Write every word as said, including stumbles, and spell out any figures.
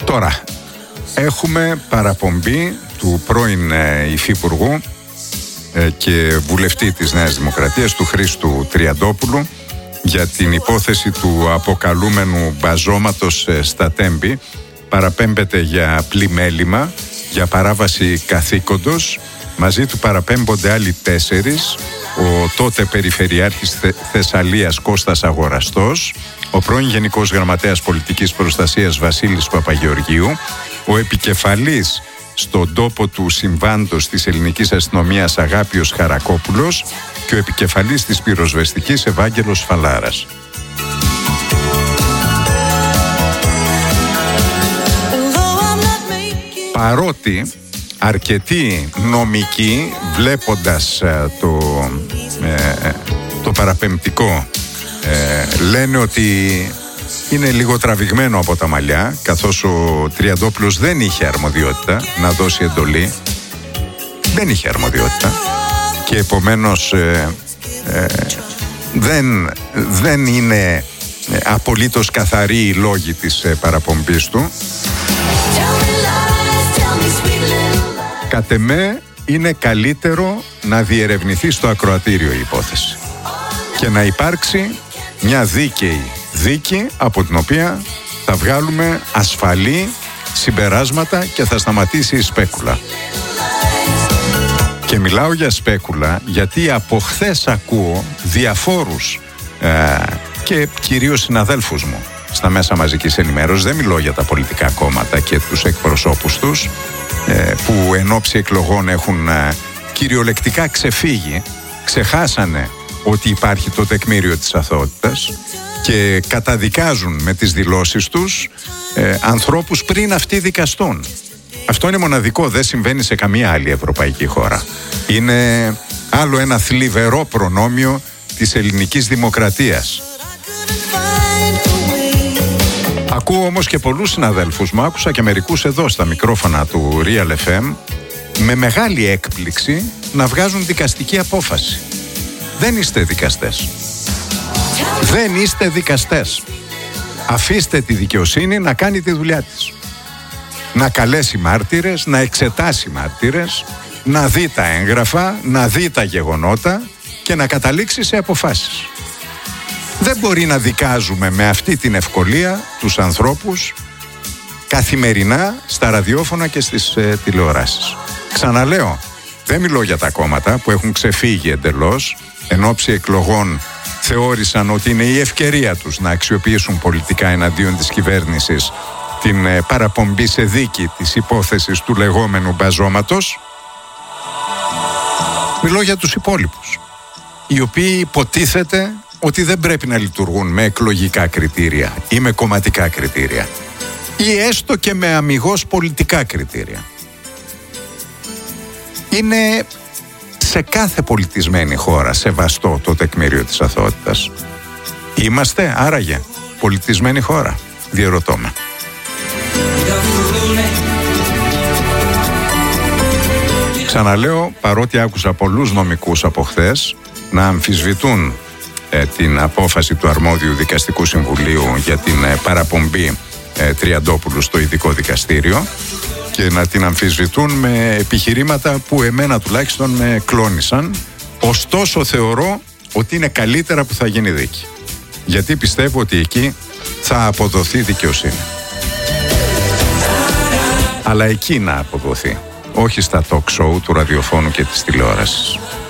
Τώρα, έχουμε παραπομπή του πρώην ε, υφυπουργού ε, και βουλευτή της Νέας Δημοκρατίας, του Χρήστου Τριαντόπουλου, για την υπόθεση του αποκαλούμενου μπαζώματος ε, στα Τέμπη. Παραπέμπεται για πλημέλημα, για παράβαση καθήκοντος. Μαζί του παραπέμπονται άλλοι τέσσερις: ο τότε Περιφερειάρχης Θε- Θεσσαλίας Κώστας Αγοραστός, ο πρώην Γενικός Γραμματέας Πολιτικής Προστασίας Βασίλης Παπαγεωργίου, ο επικεφαλής στον τόπο του συμβάντος της ελληνικής αστυνομίας Αγάπιος Χαρακόπουλος και ο επικεφαλής της πυροσβεστικής Ευάγγελος Φαλάρας. Παρότι αρκετοί νομικοί, βλέποντας ε, το, ε, το παραπεμπτικό, ε, λένε ότι είναι λίγο τραβηγμένο από τα μαλλιά, καθώς ο Τριαντόπουλος δεν είχε αρμοδιότητα να δώσει εντολή. Δεν είχε αρμοδιότητα και επομένως ε, ε, δεν, δεν είναι απολύτως καθαροί οι λόγοι της ε, παραπομπής του. Κατ' εμέ είναι καλύτερο να διερευνηθεί στο ακροατήριο η υπόθεση και να υπάρξει μια δίκαιη δίκη από την οποία θα βγάλουμε ασφαλή συμπεράσματα και θα σταματήσει η σπέκουλα. Και μιλάω για σπέκουλα γιατί από χθες ακούω διαφόρους ε, και κυρίως συναδέλφους μου στα μέσα μαζικής ενημέρωσης, δεν μιλώ για τα πολιτικά κόμματα και τους εκπροσώπους τους, ε, που εν ώψη εκλογών έχουν ε, κυριολεκτικά ξεφύγει, ξεχάσανε ότι υπάρχει το τεκμήριο της αθωότητας και καταδικάζουν με τις δηλώσεις τους ε, ανθρώπους πριν αυτοί δικαστούν. Αυτό είναι μοναδικό, δεν συμβαίνει σε καμία άλλη ευρωπαϊκή χώρα. Είναι άλλο ένα θλιβερό προνόμιο της ελληνικής δημοκρατίας. Ακούω όμως και πολλούς συναδέλφους μου, άκουσα και μερικούς εδώ στα μικρόφωνα του Real εφ εμ, με μεγάλη έκπληξη να βγάζουν δικαστική απόφαση. Δεν είστε δικαστές. Δεν είστε δικαστές. Αφήστε τη δικαιοσύνη να κάνει τη δουλειά της. Να καλέσει μάρτυρες, να εξετάσει μάρτυρες, να δει τα έγγραφα, να δει τα γεγονότα και να καταλήξει σε αποφάσεις. Δεν μπορεί να δικάζουμε με αυτή την ευκολία τους ανθρώπους καθημερινά στα ραδιόφωνα και στις ε, τηλεοράσεις. Ξαναλέω, δεν μιλώ για τα κόμματα που έχουν ξεφύγει εντελώς, εν ώψη εκλογών θεώρησαν ότι είναι η ευκαιρία τους να αξιοποιήσουν πολιτικά εναντίον της κυβέρνησης την ε, παραπομπή σε δίκη της υπόθεσης του λεγόμενου μπαζώματος. Μιλώ για τους υπόλοιπους, οι οποίοι υποτίθεται ότι δεν πρέπει να λειτουργούν με εκλογικά κριτήρια ή με κομματικά κριτήρια ή έστω και με αμιγώς πολιτικά κριτήρια. Είναι σε κάθε πολιτισμένη χώρα σεβαστό το τεκμήριο της αθωότητας. Είμαστε άραγε πολιτισμένη χώρα? Διερωτώ με. Ξαναλέω, παρότι άκουσα πολλούς νομικούς από χθες να αμφισβητούν ε, την απόφαση του αρμόδιου δικαστικού συμβουλίου για την ε, παραπομπή ε, Τριαντόπουλου στο ειδικό δικαστήριο και να την αμφισβητούν με επιχειρήματα που εμένα τουλάχιστον με κλώνησαν, ωστόσο θεωρώ ότι είναι καλύτερα που θα γίνει δίκη, γιατί πιστεύω ότι εκεί θα αποδοθεί δικαιοσύνη. Αλλά εκεί να αποδοθεί, όχι στα talk show του ραδιοφώνου και της τηλεόρασης.